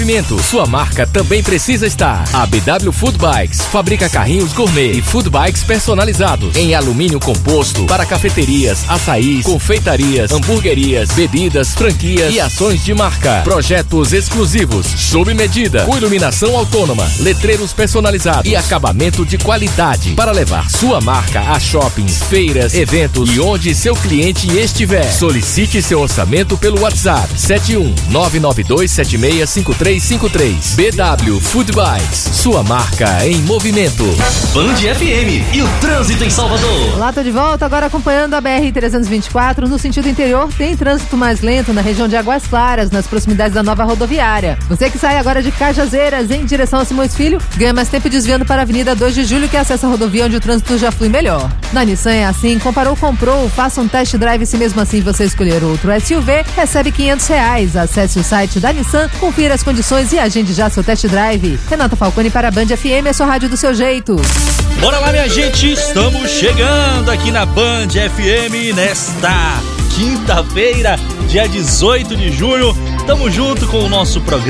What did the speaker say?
Sua marca também precisa estar. A BW Food Bikes fabrica carrinhos gourmet e food bikes personalizados em alumínio composto para cafeterias, açaís, confeitarias, hamburguerias, bebidas, franquias e ações de marca. Projetos exclusivos, sob medida, com iluminação autônoma, letreiros personalizados e acabamento de qualidade para levar sua marca a shoppings, feiras, eventos e onde seu cliente estiver. Solicite seu orçamento pelo WhatsApp 71992765353. BW Food Bikes, sua marca em movimento. Band FM e o trânsito em Salvador. Olá, tô de volta agora acompanhando a BR-324 no sentido interior. Tem trânsito mais lento na região de Águas Claras, nas proximidades da nova rodoviária. Você que sai agora de Cajazeiras em direção a Simões Filho, ganha mais tempo desviando para a Avenida 2 de Julho, que acessa a rodovia onde o trânsito já flui melhor. Na Nissan é assim, comparou, comprou, faça um test drive. Se mesmo assim você escolher outro SUV, recebe R$500. Acesse o site da Nissan, confira as condições e agende já seu test drive. Renata Falcone para a Band FM, a sua rádio do seu jeito. Bora lá, minha gente, estamos chegando aqui na Band FM nesta quinta-feira, dia 18 de junho. Tamo junto com o nosso programa.